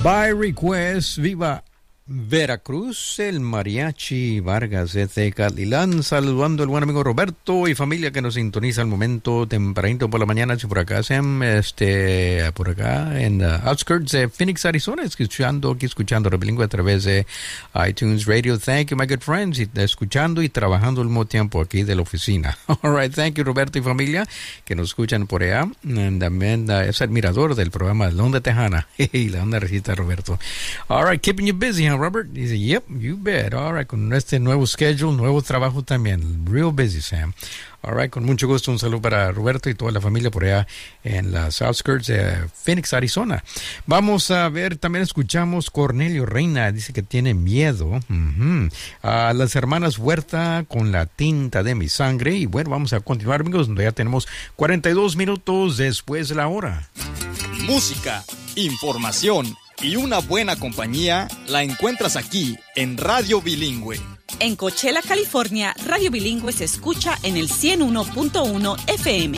By request, viva Veracruz, el mariachi Vargas de Catlilán, saludando al buen amigo Roberto y familia que nos sintoniza al momento tempranito por la mañana. Si por acá sean, por acá en outskirts de Phoenix, Arizona, escuchando Radio Bilingüe a través de iTunes Radio. Thank you, my good friends, y escuchando y trabajando al mismo tiempo aquí de la oficina. All right, thank you, Roberto y familia que nos escuchan por allá. También es admirador del programa La Onda Tejana y La Onda Recita, Roberto. All right, keeping you busy, huh, Robert? Dice, yep, you bet. All right, con este nuevo schedule, nuevo trabajo también. Real busy, Sam. All right, con mucho gusto, un saludo para Roberto y toda la familia por allá en las outskirts de Phoenix, Arizona. Vamos a ver, también escuchamos Cornelio Reina, dice que tiene miedo. A las hermanas Huerta con La Tinta de Mi Sangre. Y bueno, vamos a continuar, amigos, donde ya tenemos 42 minutos después de la hora. Música, información y una buena compañía la encuentras aquí en Radio Bilingüe. En Coachella, California, Radio Bilingüe se escucha en el 101.1 FM.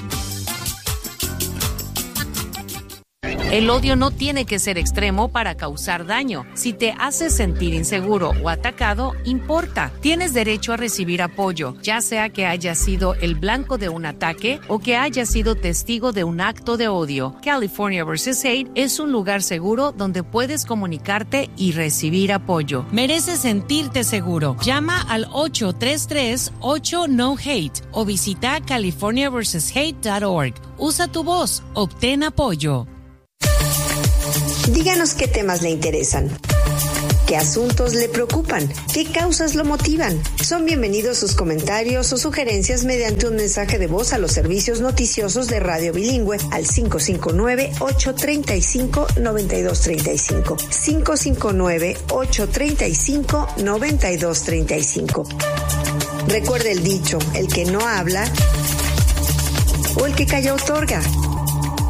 El odio no tiene que ser extremo para causar daño. Si te haces sentir inseguro o atacado, importa. Tienes derecho a recibir apoyo, ya sea que hayas sido el blanco de un ataque o que hayas sido testigo de un acto de odio. California vs. Hate es un lugar seguro donde puedes comunicarte y recibir apoyo. Mereces sentirte seguro. Llama al 833-8NO-HATE o visita californiavsHate.org. Usa tu voz, obtén apoyo. Díganos qué temas le interesan, qué asuntos le preocupan, qué causas lo motivan. Son bienvenidos sus comentarios o sugerencias mediante un mensaje de voz a los servicios noticiosos de Radio Bilingüe al 559-835-9235. 559-835-9235. Recuerde el dicho, el que no habla o el que calla otorga.